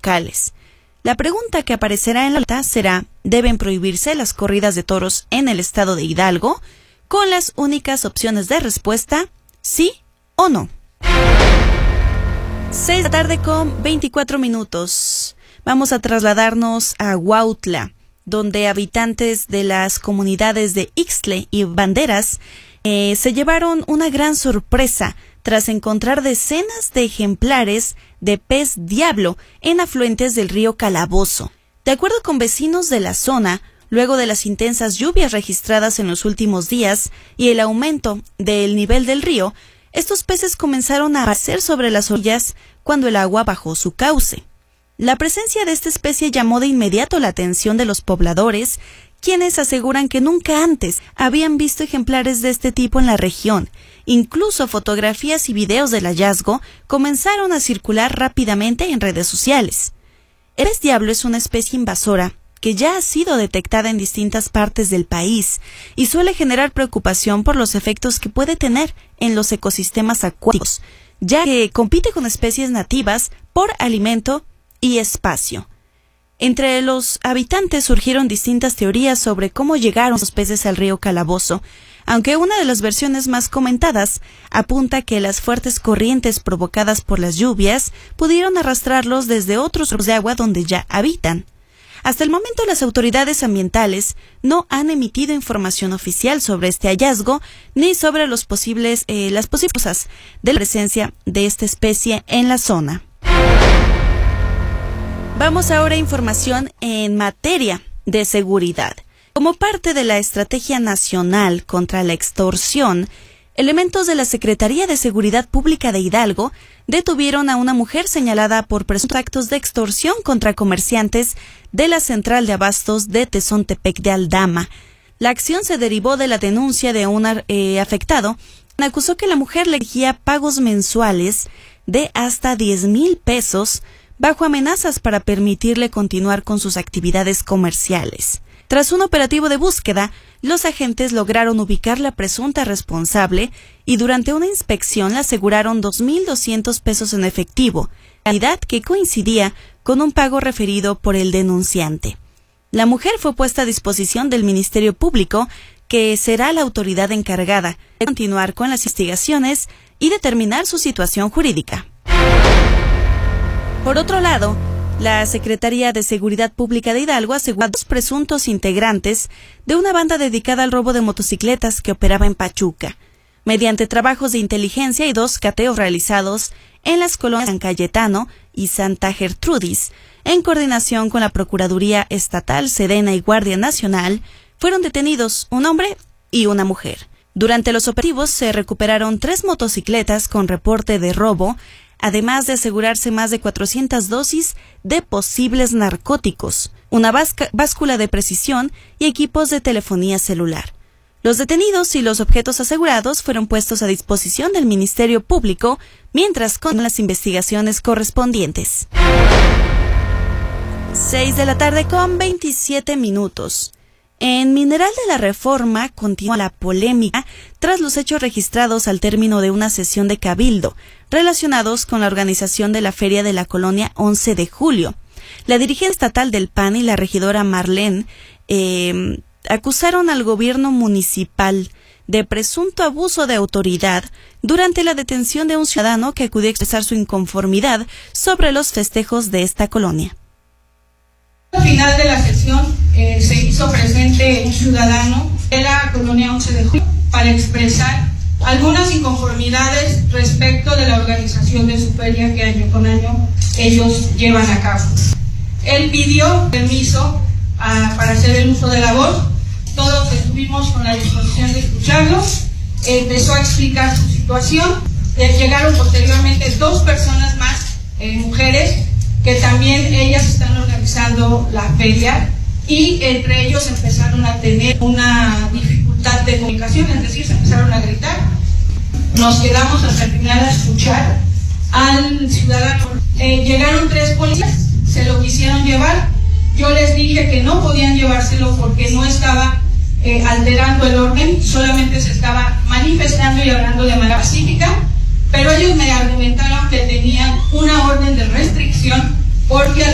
locales. La pregunta que aparecerá en la nota será: ¿deben prohibirse las corridas de toros en el estado de Hidalgo? Con las únicas opciones de respuesta: sí o no. 6 de la tarde con 24 minutos. Vamos a trasladarnos a Huautla, donde habitantes de las comunidades de Ixtle y Banderas se llevaron una gran sorpresa tras encontrar decenas de ejemplares de pez diablo en afluentes del río Calabozo. De acuerdo con vecinos de la zona, luego de las intensas lluvias registradas en los últimos días y el aumento del nivel del río, estos peces comenzaron a aparecer sobre las orillas cuando el agua bajó su cauce. La presencia de esta especie llamó de inmediato la atención de los pobladores, quienes aseguran que nunca antes habían visto ejemplares de este tipo en la región. Incluso fotografías y videos del hallazgo comenzaron a circular rápidamente en redes sociales. El pez diablo es una especie invasora que ya ha sido detectada en distintas partes del país y suele generar preocupación por los efectos que puede tener en los ecosistemas acuáticos, ya que compite con especies nativas por alimento y espacio. Entre los habitantes surgieron distintas teorías sobre cómo llegaron los peces al río Calabozo, aunque una de las versiones más comentadas apunta que las fuertes corrientes provocadas por las lluvias pudieron arrastrarlos desde otros cuerpos de agua donde ya habitan. Hasta el momento, las autoridades ambientales no han emitido información oficial sobre este hallazgo ni sobre las posibles causas de la presencia de esta especie en la zona. Vamos ahora a información en materia de seguridad. Como parte de la Estrategia Nacional contra la Extorsión, elementos de la Secretaría de Seguridad Pública de Hidalgo detuvieron a una mujer señalada por presuntos actos de extorsión contra comerciantes de la central de abastos de Tezontepec de Aldama. La acción se derivó de la denuncia de un afectado, quien acusó que la mujer le exigía pagos mensuales de hasta 10,000 pesos bajo amenazas para permitirle continuar con sus actividades comerciales. Tras un operativo de búsqueda, los agentes lograron ubicar la presunta responsable y durante una inspección le aseguraron 2,200 pesos en efectivo, cantidad que coincidía con un pago referido por el denunciante. La mujer fue puesta a disposición del Ministerio Público, que será la autoridad encargada de continuar con las investigaciones y determinar su situación jurídica. Por otro lado, la Secretaría de Seguridad Pública de Hidalgo aseguró a 2 presuntos integrantes de una banda dedicada al robo de motocicletas que operaba en Pachuca, mediante trabajos de inteligencia y 2 cateos realizados en las colonias San Cayetano y Santa Gertrudis, en coordinación con la Procuraduría Estatal, Sedena y Guardia Nacional, fueron detenidos un hombre y una mujer. Durante los operativos se recuperaron 3 motocicletas con reporte de robo, además de asegurarse más de 400 dosis de posibles narcóticos, una báscula de precisión y equipos de telefonía celular. Los detenidos y los objetos asegurados fueron puestos a disposición del Ministerio Público mientras con las investigaciones correspondientes. 6 de la tarde con 27 minutos. En Mineral de la Reforma continúa la polémica tras los hechos registrados al término de una sesión de cabildo relacionados con la organización de la Feria de la Colonia 11 de Julio. La dirigente estatal del PAN y la regidora Marlene acusaron al gobierno municipal de presunto abuso de autoridad durante la detención de un ciudadano que acudió a expresar su inconformidad sobre los festejos de esta colonia. Al final de la sesión se hizo presente un ciudadano de la colonia 11 de Julio para expresar algunas inconformidades respecto de la organización de su feria que año con año ellos llevan a cabo. Él pidió permiso para hacer el uso de la voz. Todos estuvimos con la disposición de escucharlo. Empezó a explicar su situación. Llegaron posteriormente 2 personas más, mujeres, que también ellas están organizando la feria, y entre ellos empezaron a tener una dificultad de comunicación, es decir, se empezaron a gritar. Nos quedamos hasta el final a escuchar al ciudadano. Llegaron 3 policías, se lo quisieron llevar. Yo les dije que no podían llevárselo porque no estaba alterando el orden, solamente se estaba manifestando y hablando de manera pacífica, pero ellos me argumentaron que tenían una orden de restricción porque